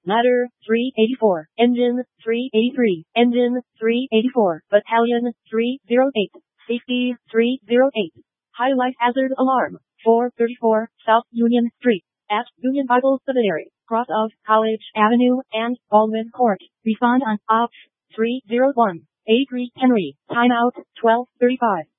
Ladder 384, Engine 383, Engine 384, Battalion 308, Safety 308. High life hazard alarm, 434 South Union Street, at Union Bible Seminary, cross of College Avenue and Baldwin Court. Respond on OPS 301. 83 Henry, timeout 12:35.